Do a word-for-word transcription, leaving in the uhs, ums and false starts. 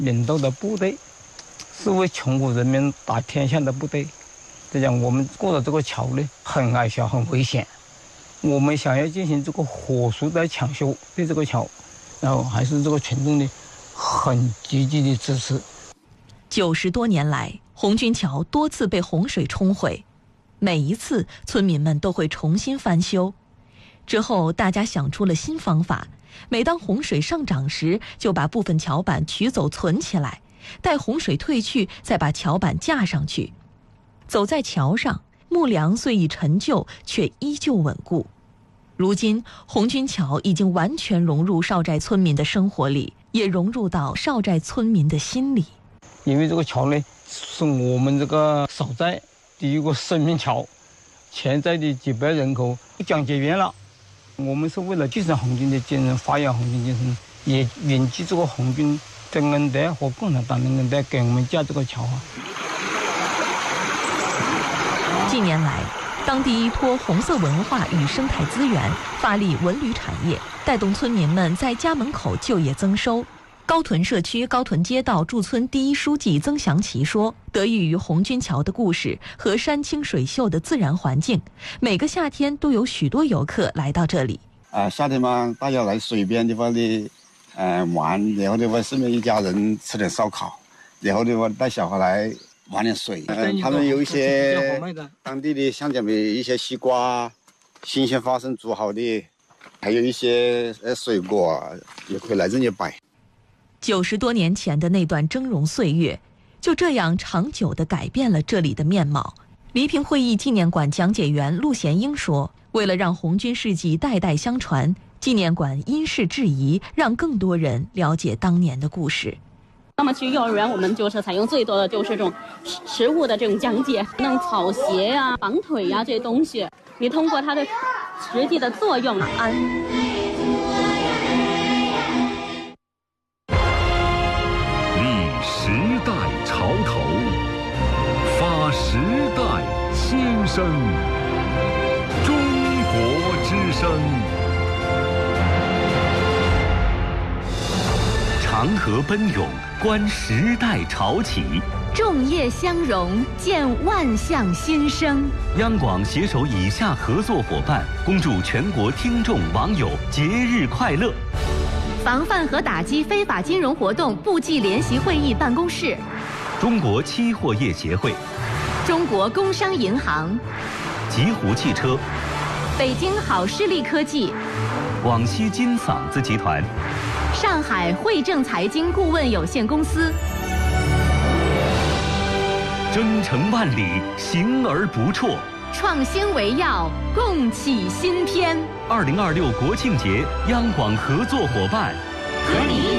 领导的部队是为穷苦人民打天下的部队，这样我们过的这个桥呢很矮小很危险，我们想要进行这个火速的抢修对这个桥，然后还是这个群众呢很积极的支持。 九十多年来，红军桥多次被洪水冲毁，每一次村民们都会重新翻修。之后大家想出了新方法，每当洪水上涨时，就把部分桥板取走存起来，待洪水退去再把桥板架上去。走在桥上，木梁虽已陈旧，却依旧稳固。如今红军桥已经完全融入邵寨村民的生活里，也融入到邵寨村民的心里。 因为这个桥呢是我们这个邵寨第一个生命桥，现在的几百人口讲解完了，我们是为了继承红军的精神，发扬红军精神，也铭记这个红军的恩德和共产党的恩德，给我们架这个桥啊。 近年来，当地依托红色文化与生态资源，发力文旅产业，带动村民们在家门口就业增收。高屯社区高屯街道驻村第一书记曾祥奇说，得益于红军桥的故事和山清水秀的自然环境，每个夏天都有许多游客来到这里。 啊、呃，夏天嘛，大家来水边地方的，呃，玩，然后的话，顺便一家人吃点烧烤，然后的话带小孩来玩点水。呃，他们有一些当地的像讲的一些西瓜，新鲜花生煮好的，还有一些呃水果，也可以来这里摆。 九十多年前的那段峥嵘岁月，就这样长久地改变了这里的面貌。黎平会议纪念馆讲解员陆贤英说，为了让红军事迹代代相传，纪念馆因事制宜，让更多人了解当年的故事。 那么去幼儿园，我们就是采用最多的就是这种实物的这种讲解，弄草鞋呀、啊、绑腿呀、啊、这些东西，你通过它的实际的作用啊。安时代潮头，发时代新声。中国之声。长河奔涌，观时代潮起； 众业相融，见万象新生。 央广携手以下合作伙伴，恭祝全国听众网友节日快乐。 防范和打击非法金融活动部际联席会议办公室， 中国期货业协会， 中国工商银行， 极狐汽车， 北京好视力科技， 广西金嗓子集团， 上海汇正财经顾问有限公司。 征程万里，行而不辍。 创新为要，共启新篇。 二零二六国庆节，央广合作伙伴， 和你一